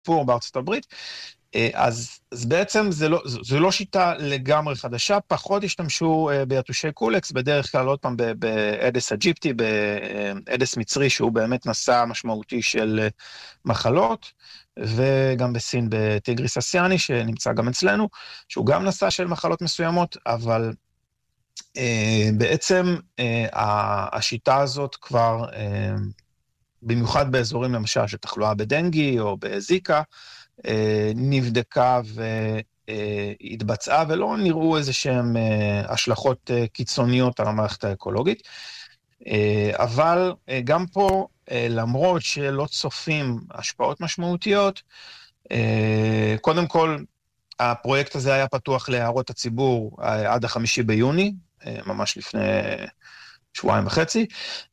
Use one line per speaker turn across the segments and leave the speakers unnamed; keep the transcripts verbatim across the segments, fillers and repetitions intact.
קרפור בארצות הברית, אז, אז בעצם זה לא, זה לא שיטה לגמרי חדשה, פחות השתמשו ביתושי קולקס, בדרך כלל עוד פעם באדס אג'יפטי, באדס מצרי, שהוא באמת נשא משמעותי של מחלות, וגם בסין בטיגריס אסיאני, שנמצא גם אצלנו, שהוא גם נשא של מחלות מסוימות, אבל בעצם השיטה הזאת כבר, במיוחד באזורים למשל של תחלואה בדנגי או בזיקה, נבדקה והתבצעה, ולא נראו איזה שהן השלכות קיצוניות על המערכת האקולוגית. אבל גם פה, למרות שלא צופים השפעות משמעותיות, קודם כל, הפרויקט הזה היה פתוח להערות הציבור עד החמישי ביוני, ממש לפני שבועיים וחצי,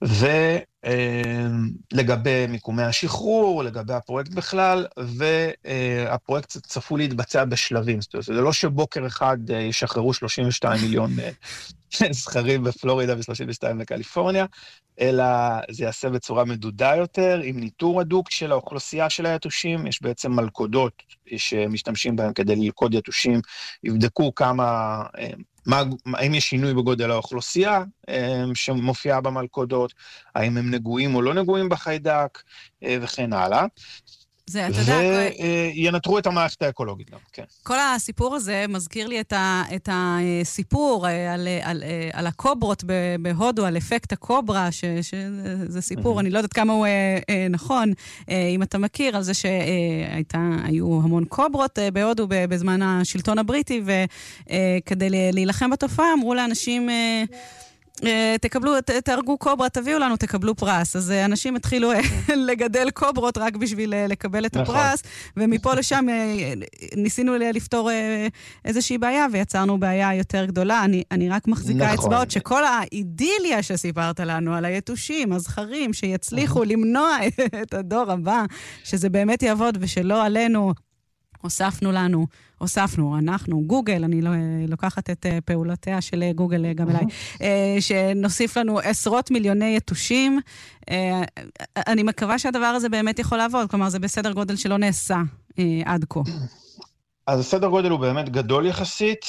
ולגבי מיקומי השחרור, לגבי הפרויקט בכלל, והפרויקט צפוי להתבצע בשלבים. זאת אומרת, זה לא שבוקר אחד ישחררו שלושים ושתיים מיליון זכרים בפלורידה ו-שלושים ושתיים בקליפורניה, אלא זה יעשה בצורה מדודה יותר, עם ניטור הדוק של האוכלוסייה של היתושים. יש בעצם מלכודות שמשתמשים בהם כדי ללכוד יתושים, יבדקו כמה, מה, האם יש שינוי בגודל האוכלוסייה שמופיעה במלכודות, האם הם נגועים או לא נגועים בחיידק, וכן הלאה.
זה, אתה יודע,
וינטרו את המערכת האקולוגית גם, כן.
כל הסיפור הזה מזכיר לי את, ה, את הסיפור על, על, על הקוברות בהודו, על אפקט הקוברה, ש, שזה סיפור, אני לא יודעת כמה הוא נכון, אם אתה מכיר, על זה שהיו המון קוברות בהודו בזמן השלטון הבריטי, וכדי להילחם בתופעה, אמרו לאנשים, תקבלו, תארגו קוברה, תביאו לנו, תקבלו פרס. אז אנשים התחילו לגדל קוברות רק בשביל לקבל את הפרס, ומפה לשם ניסינו לפתור איזושהי בעיה, ויצרנו בעיה יותר גדולה. אני, אני רק מחזיקה אצבעות שכל האידיליה שסיפרת לנו על היתושים, הזכרים, שיצליחו למנוע את הדור הבא, שזה באמת יעבוד ושלא עלינו, הוספנו לנו, הוספנו, אנחנו, גוגל, אני לא, לוקחת את פעולותיה של גוגל גם אליי, שנוסיף לנו עשרות מיליוני יתושים. אני מקווה שהדבר הזה באמת יכול לעבוד, כלומר זה בסדר גודל שלא נעשה עד כה.
אז הסדר גודל הוא באמת גדול יחסית,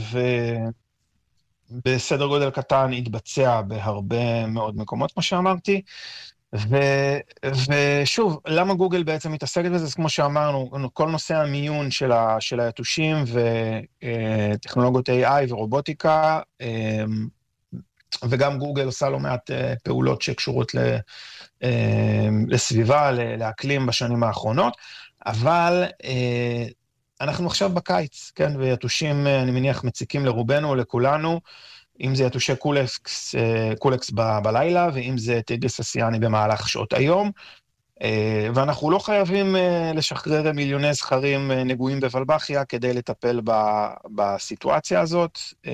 ובסדר גודל קטן התבצע בהרבה מאוד מקומות, כמו שאמרתי, ו, ושוב, למה גוגל בעצם מתעסקת בזה? אז כמו שאמרנו, כל נושא המיון של, ה, של היתושים וטכנולוגיות איי איי ורובוטיקה, וגם גוגל עושה לא מעט פעולות שקשורות ל, לסביבה, לאקלים בשנים האחרונות, אבל אנחנו עכשיו בקיץ, כן? ויתושים, אני מניח, מציקים לרובנו, לכולנו, אם זה יתושי קולקס, קולקס ב- בלילה, ואם זה טיגריס אסיאני במהלך שעות היום, ואנחנו לא חייבים לשחרר מיליוני זכרים נגועים בוולבחיה כדי לטפל ב- בסיטואציה הזאת.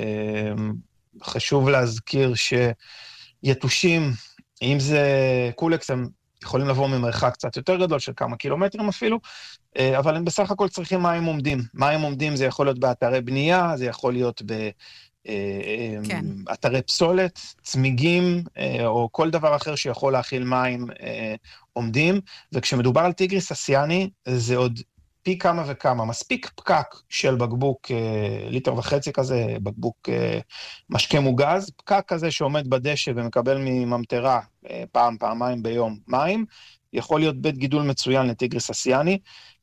חשוב להזכיר שיתושים, אם זה קולקס, הם יכולים לבוא ממרחק קצת יותר גדול, של כמה קילומטרים אפילו, אבל הם בסך הכל צריכים מים עומדים. מים עומדים זה יכול להיות באתרי בנייה, זה יכול להיות ב... כן. אתרי פסולת, צמיגים, או כל דבר אחר שיכול להכיל מים עומדים, וכשמדובר על טיגריס אסיאני, זה עוד פי כמה וכמה, מספיק פקק של בקבוק, ליטר וחצי כזה, בקבוק משקה מוגז, פקק כזה שעומד בדשא ומקבל מממטרה פעם, פעמיים ביום מים, יכול להיות בית גידול מצוין לטיגריס אסיאני,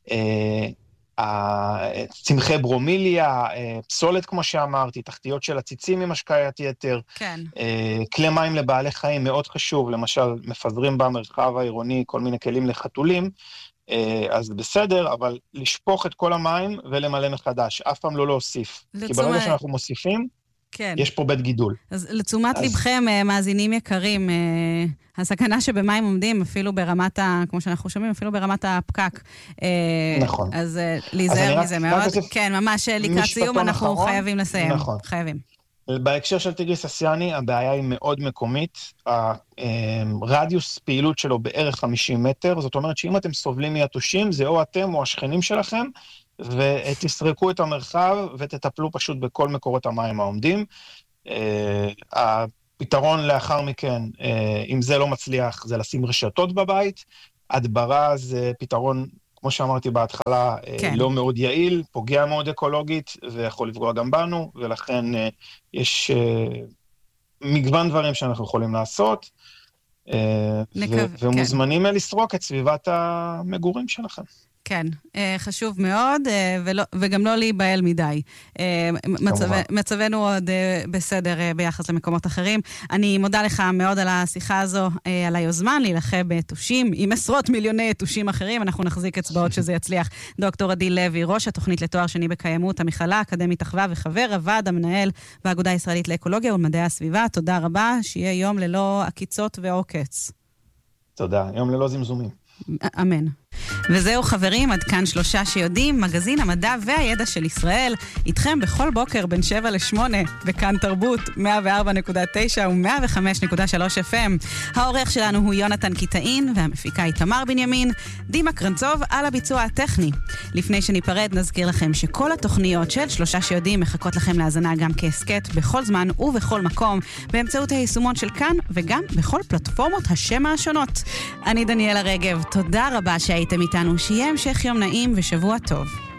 צמחי ברומיליה, פסולת כמו שאמרתי, תחתיות של הציצים עם השקיית יתר,
כן.
כלי מים לבעלי חיים מאוד חשוב, למשל מפזרים במרחב העירוני כל מיני כלים לחתולים, אז בסדר, אבל לשפוך את כל המים ולמלא מחדש, אף פעם לא להוסיף, כי ברגע שאנחנו מוסיפים, כן. יש פה בית גידול.
אז לתשומת אז... לבכם, מאזינים יקרים, הסכנה שבמים עומדים, אפילו ברמת ה... כמו שאנחנו שומעים, אפילו ברמת הפקק.
נכון.
אז להיזהר מזה מאוד.
כזה...
כן, ממש לקראת סיום, אנחנו אחרון. חייבים לסיים.
נכון.
חייבים.
בהקשר של טיגריס אסיאני, הבעיה היא מאוד מקומית. הרדיוס פעילות שלו בערך חמישים מטר, זאת אומרת שאם אתם סובלים מיתושים, זה או אתם או השכנים שלכם, ותסרקו את המרחב ותטפלו פשוט בכל מקורות המים העומדים. הפתרון לאחר מכן, אם זה לא מצליח, זה לשים רשתות בבית. הדברה זה פתרון כמו שאמרתי בהתחלה,
כן.
לא מאוד יעיל, פוגע מאוד אקולוגית, ויכול לפגוע גם בנו, ולכן יש מגוון דברים שאנחנו יכולים לעשות,
נקו...
ו- ומוזמנים
כן.
לסרוק את סביבת המגורים שלכם.
כן, חשוב מאוד, ולא, וגם לא להיבהל מדי. מצב, מצבנו עוד בסדר ביחס למקומות אחרים. אני מודה לך מאוד על השיחה הזו, על היוזמן להילחם ביתושים, עם עשרות מיליוני יתושים אחרים. אנחנו נחזיק אצבעות שזה יצליח. דוקטור עדי לוי, ראש התוכנית לתואר שני בקיימות, המכללה האקדמית אחווה וחבר הוועד המנהל באגודה הישראלית לאקולוגיה ולמדעי הסביבה. תודה רבה, שיהיה יום ללא עקיצות ועוקץ.
תודה, יום ללא זמזומים.
אמן. וזהו חברים, עד כאן שלושה שיודעים, מגזין המדע והידע של ישראל, איתכם בכל בוקר בין שבע לשמונה, בכאן תרבות, מאה וארבע נקודה תשע ו-מאה וחמש נקודה שלוש אף אם. העורך שלנו הוא יונתן קיטאין, והמפיקה היא תמר בנימין, דימה קרנצוב על הביצוע הטכני. לפני שניפרד, נזכיר לכם שכל התוכניות של שלושה שיודעים מחכות לכם להזנה גם כעסקט, בכל זמן ובכל מקום, באמצעות היישומון של כאן, וגם בכל פלטפורמות השם השונות. אני דניאלה רגב, תודה רבה שהייתם איתנו, שיהיה המשך יום נעים ושבוע טוב.